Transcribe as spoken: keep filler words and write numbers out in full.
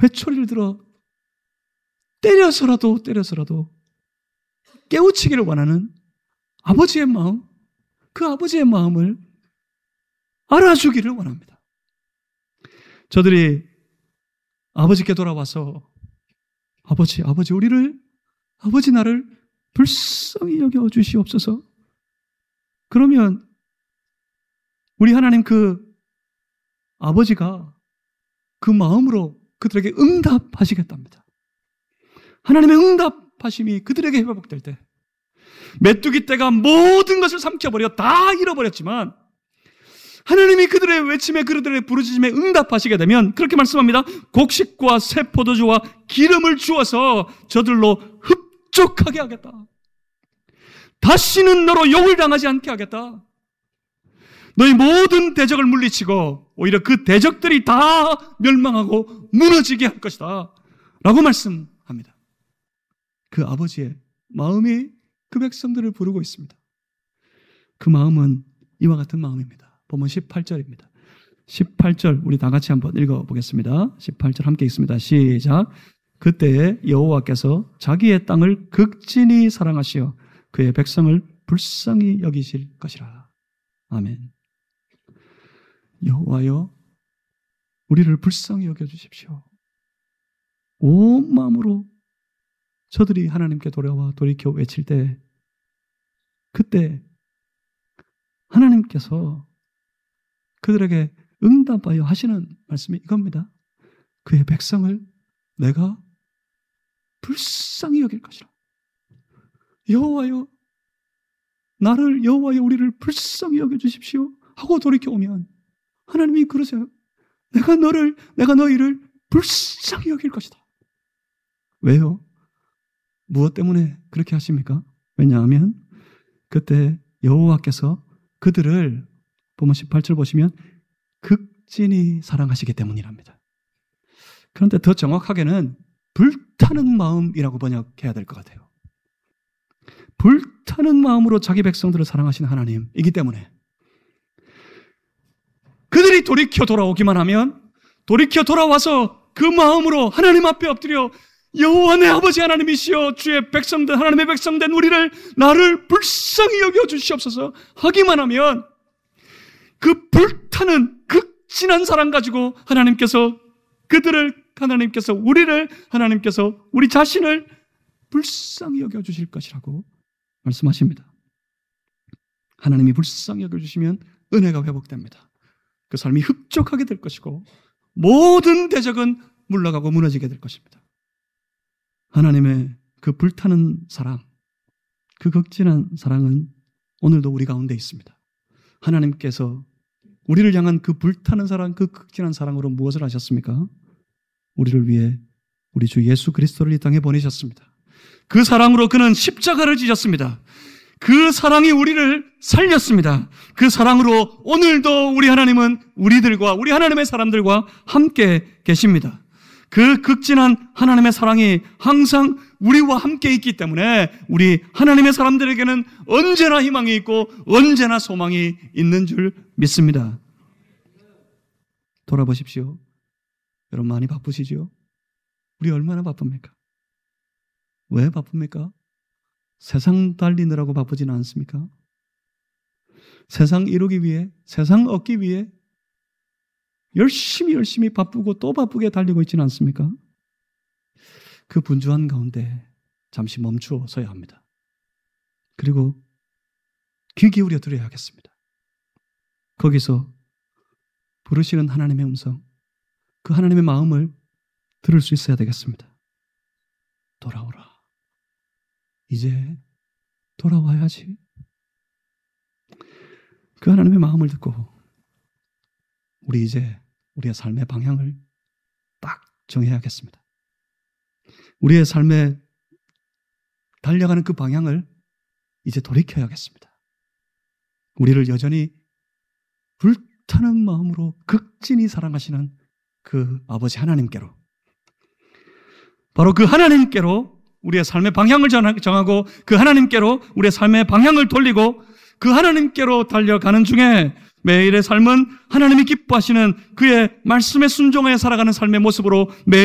회초리를 들어 때려서라도 때려서라도 깨우치기를 원하는 아버지의 마음, 그 아버지의 마음을 알아주기를 원합니다. 저들이 아버지께 돌아와서 아버지, 아버지 우리를, 아버지 나를 불쌍히 여겨 주시옵소서. 그러면 우리 하나님 그 아버지가 그 마음으로 그들에게 응답하시겠답니다. 하나님의 응답하심이 그들에게 회복될 때, 메뚜기 떼가 모든 것을 삼켜버려 다 잃어버렸지만 하나님이 그들의 외침에, 그들의 부르짖음에 응답하시게 되면 그렇게 말씀합니다. 곡식과 새 포도주와 기름을 주어서 저들로 흡족하게 하겠다. 다시는 너로 욕을 당하지 않게 하겠다. 너희 모든 대적을 물리치고 오히려 그 대적들이 다 멸망하고 무너지게 할 것이다 라고 말씀합니다. 그 아버지의 마음이 그 백성들을 부르고 있습니다. 그 마음은 이와 같은 마음입니다. 본문 십팔 절입니다. 십팔 절 우리 다 같이 한번 읽어보겠습니다. 십팔 절 함께 읽습니다. 시작. 그때에 여호와께서 자기의 땅을 극진히 사랑하시어 그의 백성을 불쌍히 여기실 것이라. 아멘. 여호와여, 우리를 불쌍히 여겨주십시오. 온 마음으로 저들이 하나님께 돌아와 돌이켜 외칠 때, 그때 하나님께서 그들에게 응답하여 하시는 말씀이 이겁니다. 그의 백성을 내가 불쌍히 여길 것이라. 여호와여, 나를, 여호와여 우리를 불쌍히 여겨주십시오 하고 돌이켜오면 하나님이 그러세요. 내가 너를, 내가 너희를 불쌍히 여길 것이다. 왜요? 무엇 때문에 그렇게 하십니까? 왜냐하면 그때 여호와께서 그들을 본문 십팔 절 보시면 극진히 사랑하시기 때문이랍니다. 그런데 더 정확하게는 불타는 마음이라고 번역해야 될 것 같아요. 불타는 마음으로 자기 백성들을 사랑하시는 하나님이기 때문에 그들이 돌이켜 돌아오기만 하면, 돌이켜 돌아와서 그 마음으로 하나님 앞에 엎드려 여호와 내 아버지 하나님이시여 주의 백성된, 하나님의 백성된 우리를, 나를 불쌍히 여겨 주시옵소서 하기만 하면 그 불타는 극진한 사랑 가지고 하나님께서 그들을, 하나님께서 우리를, 하나님께서 우리 자신을 불쌍히 여겨 주실 것이라고 말씀하십니다. 하나님이 불쌍히 여겨 주시면 은혜가 회복됩니다. 그 삶이 흡족하게 될 것이고 모든 대적은 물러가고 무너지게 될 것입니다. 하나님의 그 불타는 사랑, 그 극진한 사랑은 오늘도 우리 가운데 있습니다. 하나님께서 우리를 향한 그 불타는 사랑, 그 극진한 사랑으로 무엇을 하셨습니까? 우리를 위해 우리 주 예수 그리스도를 이 땅에 보내셨습니다. 그 사랑으로 그는 십자가를 지셨습니다. 그 사랑이 우리를 살렸습니다. 그 사랑으로 오늘도 우리 하나님은 우리들과, 우리 하나님의 사람들과 함께 계십니다. 그 극진한 하나님의 사랑이 항상 우리와 함께 있기 때문에 우리 하나님의 사람들에게는 언제나 희망이 있고 언제나 소망이 있는 줄 믿습니다. 돌아보십시오. 여러분 많이 바쁘시죠? 우리 얼마나 바쁩니까? 왜 바쁩니까? 세상 달리느라고 바쁘지는 않습니까? 세상 이루기 위해, 세상 얻기 위해 열심히 열심히 바쁘고 또 바쁘게 달리고 있지는 않습니까? 그 분주한 가운데 잠시 멈추어 서야 합니다. 그리고 귀 기울여 드려야겠습니다. 거기서 부르시는 하나님의 음성, 그 하나님의 마음을 들을 수 있어야 되겠습니다. 돌아오라. 이제 돌아와야지. 그 하나님의 마음을 듣고 우리 이제 우리의 삶의 방향을 딱 정해야겠습니다. 우리의 삶에 달려가는 그 방향을 이제 돌이켜야겠습니다. 우리를 여전히 불타는 마음으로 극진히 사랑하시는 그 아버지 하나님께로, 바로 그 하나님께로 우리의 삶의 방향을 정하고 그 하나님께로 우리의 삶의 방향을 돌리고 그 하나님께로 달려가는 중에 매일의 삶은 하나님이 기뻐하시는 그의 말씀에 순종하여 살아가는 삶의 모습으로 매일